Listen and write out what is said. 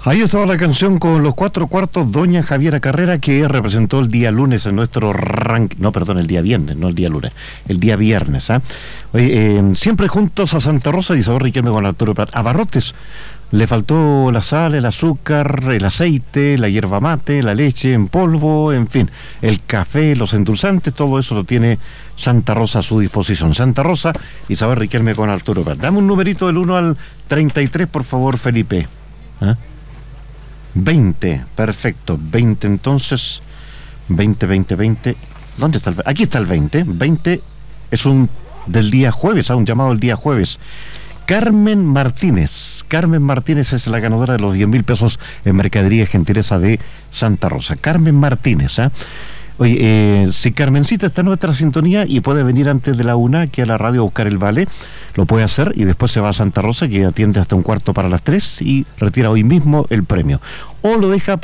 Ahí estaba la canción con los 4/4, doña Javiera Carrera, que representó el día lunes en nuestro ranking. No, perdón, el día viernes, no el día lunes, el día viernes. Oye, siempre juntos a Santa Rosa, Isabel Riquelme con Arturo Prat. A Barrotes le faltó la sal, el azúcar, el aceite, la hierba mate, la leche en polvo, en fin, el café, los endulzantes, todo eso lo tiene Santa Rosa a su disposición. Santa Rosa, Isabel Riquelme con Arturo Prat. Dame un numerito del 1 al 33, por favor, Felipe. 20, perfecto, 20 entonces, 20. ¿Dónde está el 20? Aquí está el 20. 20 es un del día jueves, un llamado el día jueves. Carmen Martínez es la ganadora de los 10.000 pesos en mercadería y gentileza de Santa Rosa. Carmen Martínez, Oye, si Carmencita está en nuestra sintonía y puede venir antes de la 1 aquí a la radio a buscar el vale, lo puede hacer y después se va a Santa Rosa, que atiende hasta 2:15 para las 3 y retira hoy mismo el premio. O lo deja